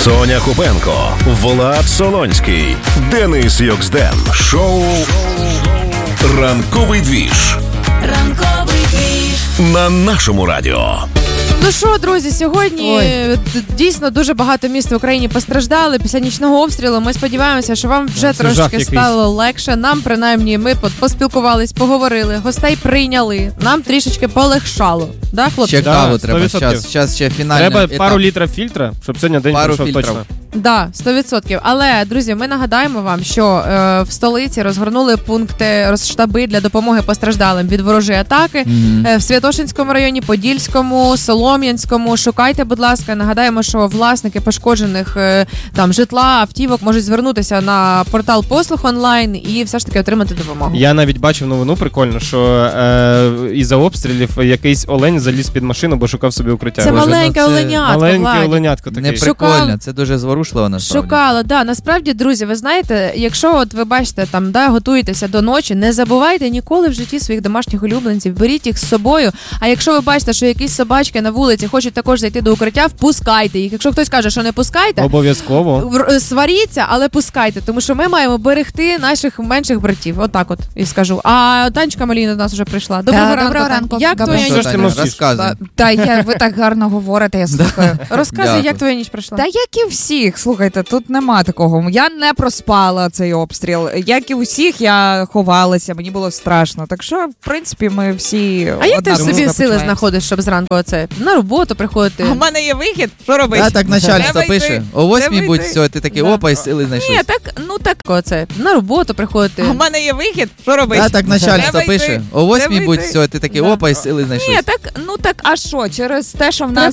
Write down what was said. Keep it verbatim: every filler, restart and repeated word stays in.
Соня Купенко, Влад Солонський, Денис Йоксден. Шоу «Ранковий двіж». Ранковий двіж на нашому радіо. Ну що, друзі, сьогодні Ой. дійсно дуже багато міст в Україні постраждали після нічного обстрілу. Ми сподіваємося, що вам вже Це трошки стало легше. Нам, принаймні, ми поспілкувались, поговорили, гостей прийняли. Нам трішечки полегшало. Да, хлопці? Ще каву да, треба. Час, час ще фінальний Треба етап. пару літрів фільтра, щоб сьогодні день пару пройшов точно. Да, сто відсотків. Але, друзі, ми нагадаємо вам, що е, в столиці розгорнули пункти розштаби для допомоги постраждалим від ворожої атаки. Mm-hmm. Е, в Святошинському районі, Подільському, Солом'янському. Шукайте, будь ласка. Нагадаємо, що власники пошкоджених е, там житла, автівок можуть звернутися на портал послуг онлайн і все ж таки отримати допомогу. Я навіть бачив новину прикольно, що е, із-за обстрілів якийсь олень заліз під машину, бо шукав собі укриття. Це Боже, маленьке ну, це... оленятко, Маленьке оленятко таке. Не прикольно, це дуже зворушливо насправді. Шукала, да. Насправді, друзі, ви знаєте, якщо от ви бачите, там, да, готуєтеся до ночі, не забувайте ніколи в житті своїх домашніх улюбленців, беріть їх з собою. А якщо ви бачите, що якісь собачки на вулиці хочуть також зайти до укриття, впускайте їх. Якщо хтось каже, що не пускайте, обов'язково сваріться, але пускайте, тому що ми маємо берегти наших менших братів. Отак от і скажу. А Танечка Маліна до нас вже прийшла. Доброго ранку. Доброго ранку. Як Доброго. твоя ніч? ніч? Розказуй. Та я, ви так гарно говорите, я слухаю. Розказуй, як твоя ніч пройшла. Та як і всіх, слухайте, тут нема такого. Я не проспала цей обстріл. Як і усіх, я ховалася, мені було страшно. Так що, в принципі, ми всі... А як ти в собі сили знаходиш, щоб зранку оце на роботу приходити? А в мене є вихід? Що робити? А так начальство пише. О восьмій будь, все, ти такий, опа, і сили знайшли. Ні, так, ну так оце, на роботу приходити. А в мене є вихід? Що робити? А так начальство пише. О восьмій будь, все, ти такий, опа, і сили знайшли. Ні, так, ну так, а що? Через те, що в нас